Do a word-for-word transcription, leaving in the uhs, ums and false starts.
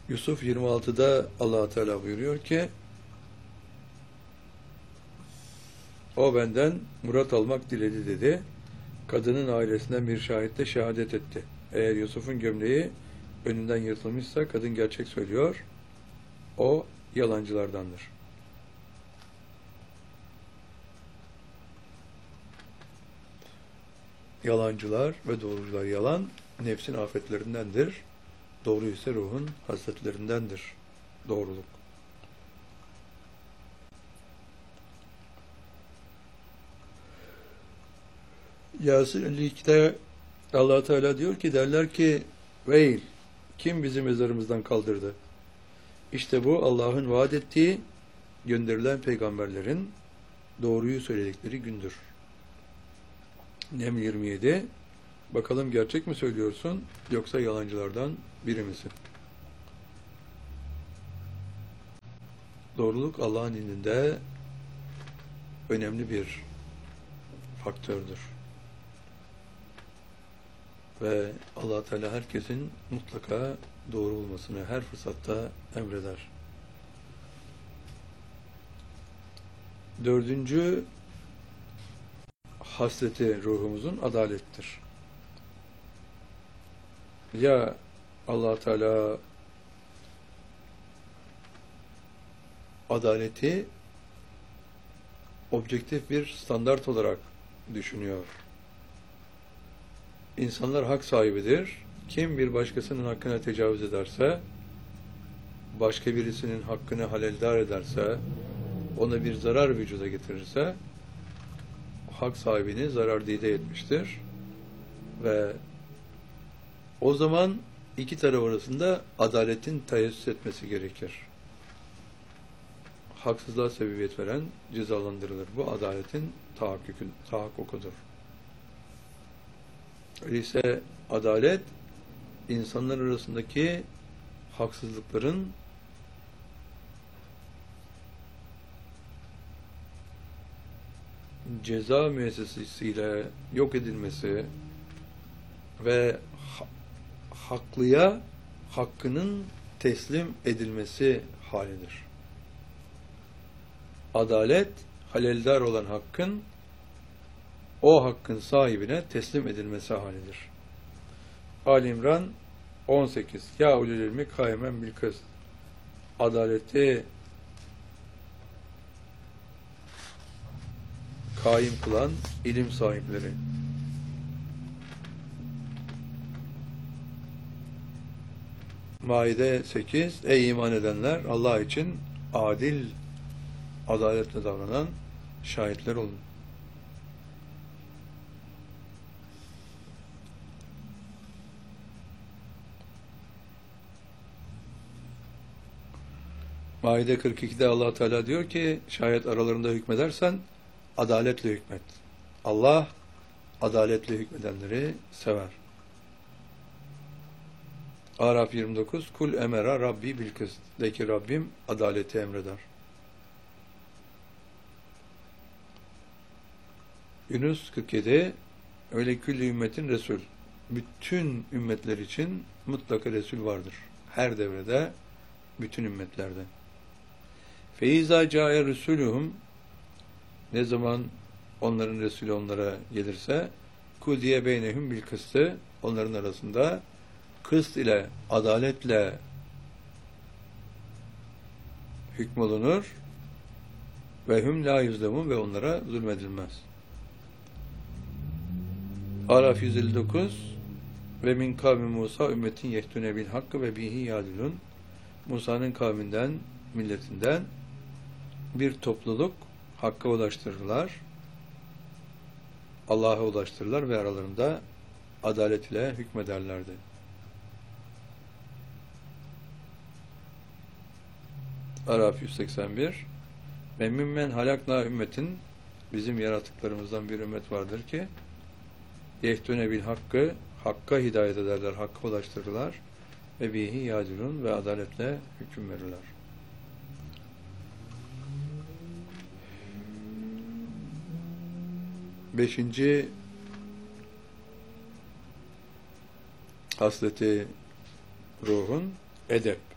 Yusuf yirmi altıda Allah Teala buyuruyor ki o benden murat almak diledi dedi. Kadının ailesinden bir şahit de şehadet etti. Eğer Yusuf'un gömleği önünden yırtılmışsa kadın gerçek söylüyor. O yalancılardandır. Yalancılar ve doğrucular yalan nefsin afetlerindendir. Doğru ise ruhun hasretlerindendir. Doğruluk. Yasin elli ikide Allah Teala diyor ki derler ki veil kim bizi mezarımızdan kaldırdı? İşte bu Allah'ın vaat ettiği gönderilen peygamberlerin doğruyu söyledikleri gündür. Neml yirmi yedi bakalım gerçek mi söylüyorsun yoksa yalancılardan biri misin? Doğruluk Allah'ın indinde önemli bir faktördür. Ve Allah Teala herkesin mutlaka doğru olmasını her fırsatta emreder. Dördüncü hasreti ruhumuzun adalettir. Ya Allah Teala adaleti objektif bir standart olarak düşünüyor. İnsanlar hak sahibidir. Kim bir başkasının hakkına tecavüz ederse, başka birisinin hakkını haleldar ederse, ona bir zarar vücuda getirirse, hak sahibini zarar dide etmiştir. Ve o zaman iki taraf arasında adaletin teessüs etmesi gerekir. Haksızlığa sebebiyet veren cezalandırılır. Bu adaletin tahakkukudur. Öyleyse adalet, insanlar arasındaki haksızlıkların ceza müessesesiyle yok edilmesi ve ha haklıya hakkının teslim edilmesi halidir. Adalet, haleldar olan hakkın o hakkın sahibine teslim edilmesi halidir. Ali İmran on sekiz. Ya ulul ilmi kaimen bil kıst. Adaleti kaim kılan ilim sahipleri. Maide sekiz. Ey iman edenler, Allah için adil, adaletle davranan şahitler olun. Maide kırk ikide Allah Teala diyor ki şayet aralarında hükmedersen adaletle hükmet. Allah adaletle hükmedenleri sever. Araf yirmi dokuz Kul emera Rabbi bil kıst. De ki Rabbim adaleti emreder. Yunus kırk yedi Öyle külli ümmetin Resul. Bütün ümmetler için mutlaka Resul vardır. Her devrede, bütün ümmetlerde. Feiza cae rusuluhum ne zaman onların Resulü onlara gelirse kudiye beynehum bil kıstı onların arasında kıst ile adaletle hükmolunur ve hum la yüzlemun ve onlara zulmedilmez. Araf yüz elli dokuz ve min kavmi Musa ümmetin yehtune bil hakkı ve bihi yadilun Musa'nın kavminden, milletinden bir topluluk hakka ulaştırırlar, Allah'a ulaştırırlar ve aralarında adalet ile hükmederlerdi. Araf yüz seksen bir ve mimmen halakna ümmetin bizim yaratıklarımızdan bir ümmet vardır ki yehtune bil hakkı hakka hidayet ederler, hakka ulaştırırlar ve bihi yadilun ve adaletle hüküm verirler. Beşinci hasleti ruhun edep.